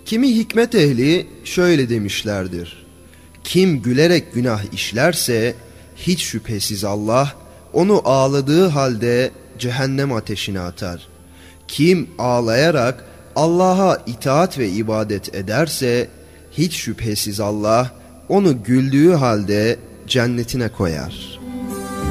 Kimi hikmet ehli şöyle demişlerdir: kim gülerek günah işlerse hiç şüphesiz Allah onu ağladığı halde cehennem ateşine atar. Kim ağlayarak Allah'a itaat ve ibadet ederse hiç şüphesiz Allah onu güldüğü halde cennetine koyar.